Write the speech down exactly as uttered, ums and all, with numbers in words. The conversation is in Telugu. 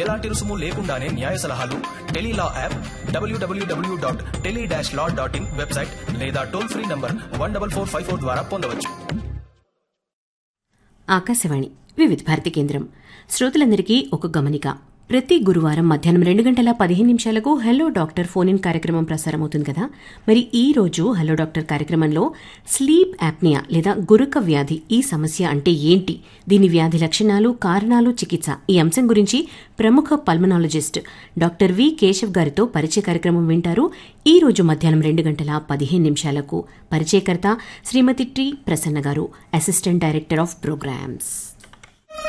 ఎలాంటి రుసుము లేకుండానే న్యాయ సలహాలు, Tele-Law app, WWW dot tele dash law dot in website లేదా toll free number one double four five four ద్వారా పొందవచ్చు. ఆకాశవాణి వివిధ భారతి కేంద్రం. శ్రోతలందరికీ ఒక గమనిక. ప్రతి గురువారం మధ్యాహ్నం రెండు గంటల పదిహేను నిమిషాలకు హలో డాక్టర్ ఫోన్ ఇన్ కార్యక్రమం ప్రసారమవుతుంది కదా. మరి ఈ రోజు హలో డాక్టర్ కార్యక్రమంలో స్లీప్ యాప్నియా లేదా గురక వ్యాధి, ఈ సమస్య అంటే ఏంటి, దీని వ్యాధి లక్షణాలు, కారణాలు, చికిత్స, ఈ అంశం గురించి ప్రముఖ పల్మనాలజిస్ట్ డాక్టర్ వి కేశవ్ గారితో పరిచయ కార్యక్రమం వింటారు. ఈ రోజు మధ్యాహ్నం రెండు గంటల పదిహేను నిమిషాలకు. పరిచయకర్త శ్రీమతి టి ప్రసన్న గారు, అసిస్టెంట్ డైరెక్టర్ ఆఫ్ ప్రోగ్రామ్స్.